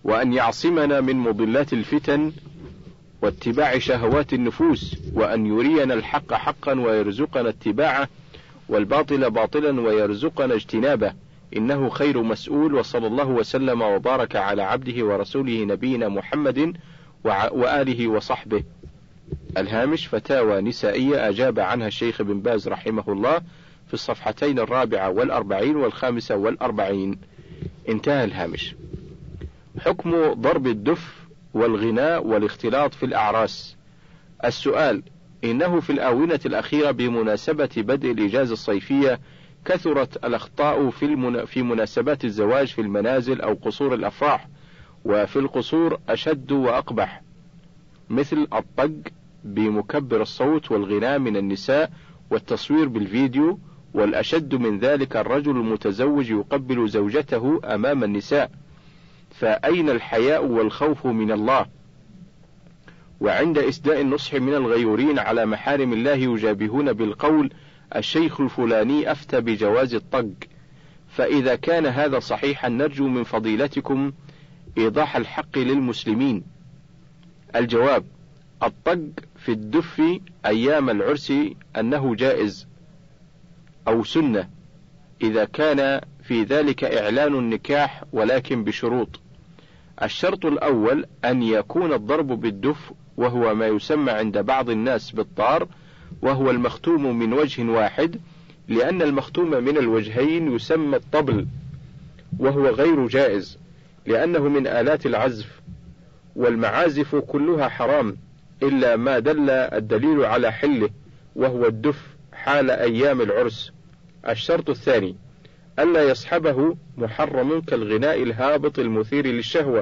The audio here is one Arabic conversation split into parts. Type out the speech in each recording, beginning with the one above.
وأن يعصمنا من مضلات الفتن واتباع شهوات النفوس، وأن يرينا الحق حقا ويرزقنا اتباعه، والباطل باطلا ويرزقنا اجتنابه، إنه خير مسؤول. وصلى الله وسلم وبارك على عبده ورسوله نبينا محمد وآله وصحبه. الهامش: فتاوى نسائية أجاب عنها الشيخ بن باز رحمه الله في الصفحتين 44 و45. انتهى الهامش. حكم ضرب الدف والغناء والاختلاط في الأعراس. السؤال: إنه في الآونة الأخيرة بمناسبة بدء الإجازة الصيفية كثرت الأخطاء في مناسبات الزواج في المنازل أو قصور الأفراح، وفي القصور أشد وأقبح، مثل الطق بمكبر الصوت والغناء من النساء والتصوير بالفيديو، والأشد من ذلك الرجل المتزوج يقبل زوجته أمام النساء، فأين الحياء والخوف من الله؟ وعند إسداء النصح من الغيورين على محارم الله يجابهون بالقول: الشيخ الفلاني أفتى بجواز الطق. فإذا كان هذا صحيحا نرجو من فضيلتكم إيضاح الحق للمسلمين. الجواب: الطق في الدف أيام العرس أنه جائز أو سنة إذا كان في ذلك إعلان النكاح، ولكن بشروط. الشرط الأول أن يكون الضرب بالدف، وهو ما يسمى عند بعض الناس بالطار، وهو المختوم من وجه واحد، لأن المختوم من الوجهين يسمى الطبل، وهو غير جائز لأنه من آلات العزف، والمعازف كلها حرام إلا ما دل الدليل على حله، وهو الدف حال أيام العرس. الشرط الثاني ألا يصحبه محرم كالغناء الهابط المثير للشهوة،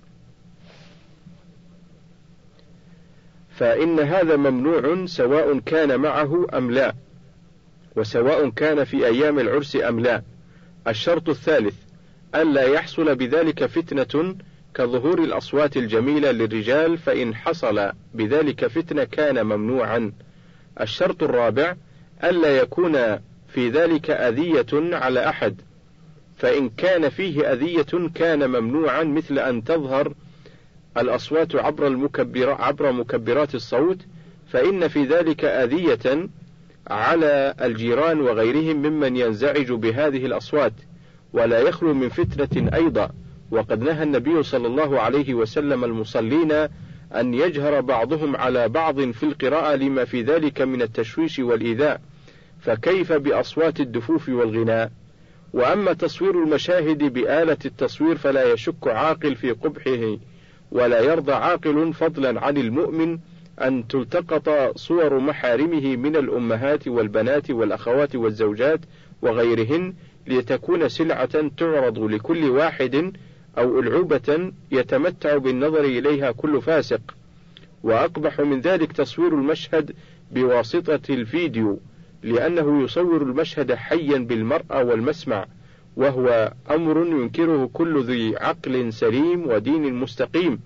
فإن هذا ممنوع سواء كان معه أم لا، وسواء كان في أيام العرس أم لا. الشرط الثالث ألا يحصل بذلك فتنة كظهور الأصوات الجميلة للرجال، فإن حصل بذلك فتنة كان ممنوعا. الشرط الرابع ألا يكون في ذلك أذية على أحد، فإن كان فيه أذية كان ممنوعا، مثل أن تظهر الأصوات عبر مكبرات الصوت، فإن في ذلك أذية على الجيران وغيرهم ممن ينزعج بهذه الأصوات، ولا يخلو من فتنة أيضا. وقد نهى النبي صلى الله عليه وسلم المصلين أن يجهر بعضهم على بعض في القراءة لما في ذلك من التشويش والإيذاء، فكيف بأصوات الدفوف والغناء؟ وأما تصوير المشاهد بآلة التصوير فلا يشك عاقل في قبحه، ولا يرضى عاقل فضلا عن المؤمن أن تلتقط صور محارمه من الأمهات والبنات والأخوات والزوجات وغيرهن لتكون سلعة تعرض لكل واحد، أو ألعوبة يتمتع بالنظر إليها كل فاسق. وأقبح من ذلك تصوير المشهد بواسطة الفيديو، لأنه يصور المشهد حيا بالمرأة والمسمع، وهو أمر ينكره كل ذي عقل سليم ودين مستقيم،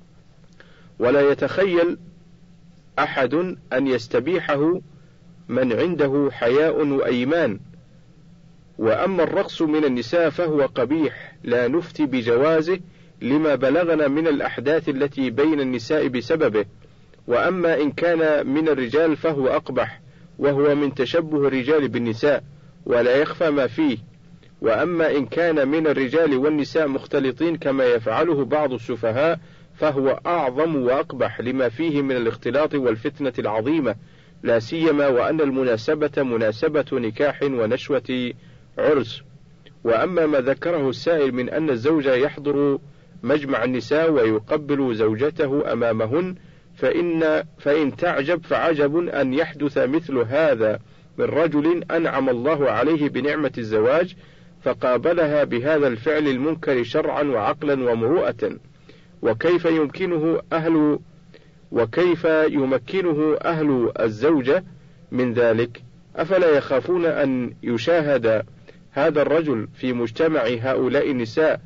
ولا يتخيل أحد أن يستبيحه من عنده حياء وأيمان. وأما الرقص من النساء فهو قبيح لا نفتي بجوازه لما بلغنا من الأحداث التي بين النساء بسببه، وأما إن كان من الرجال فهو أقبح، وهو من تشبه الرجال بالنساء ولا يخفى ما فيه. وأما إن كان من الرجال والنساء مختلطين كما يفعله بعض السفهاء فهو أعظم وأقبح لما فيه من الاختلاط والفتنة العظيمة، لا سيما وأن المناسبة مناسبة نكاح ونشوة عرس. وأما ما ذكره السائل من أن الزوج يحضر مجمع النساء ويقبل زوجته أمامهن، فإن تعجب فعجب أن يحدث مثل هذا من رجل أنعم الله عليه بنعمة الزواج فقابلها بهذا الفعل المنكر شرعا وعقلا ومروءة. وكيف يمكنه أهل الزوجة من ذلك؟ أفلا يخافون أن يشاهد هذا الرجل في مجتمع هؤلاء النساء؟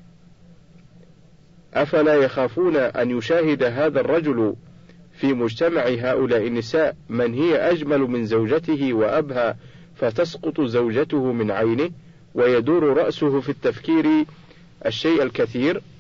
أفلا يخافون أن يشاهد هذا الرجل في مجتمع هؤلاء النساء من هي أجمل من زوجته وأبهى، فتسقط زوجته من عينه ويدور رأسه في التفكير الشيء الكثير؟